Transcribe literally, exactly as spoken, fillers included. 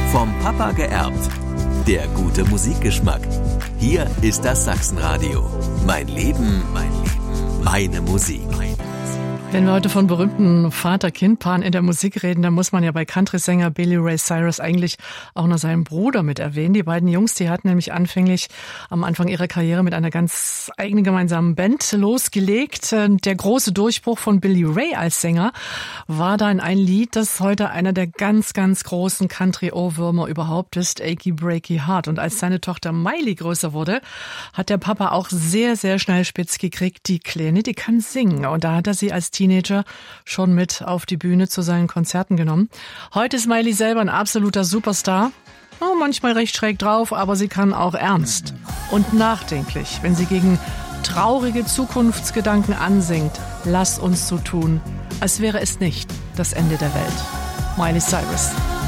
Vom Papa geerbt. Der gute Musikgeschmack. Hier ist das Sachsenradio. Mein Leben, mein Leben, meine Musik. Wenn wir heute von berühmten Vater-Kind-Paaren in der Musik reden, dann muss man ja bei Country-Sänger Billy Ray Cyrus eigentlich auch noch seinen Bruder mit erwähnen. Die beiden Jungs, die hatten nämlich anfänglich am Anfang ihrer Karriere mit einer ganz eigenen gemeinsamen Band losgelegt. Der große Durchbruch von Billy Ray als Sänger war dann ein Lied, das heute einer der ganz, ganz großen Country-Ohrwürmer überhaupt ist, Achy Breaky Heart. Und als seine Tochter Miley größer wurde, hat der Papa auch sehr, sehr schnell spitz gekriegt, die Kleine, die kann singen. Und da hat er sie als Teenager schon mit auf die Bühne zu seinen Konzerten genommen. Heute ist Miley selber ein absoluter Superstar. Oh, manchmal recht schräg drauf, aber sie kann auch ernst und nachdenklich, wenn sie gegen traurige Zukunftsgedanken ansingt. Lass uns so tun, als wäre es nicht das Ende der Welt. Miley Cyrus.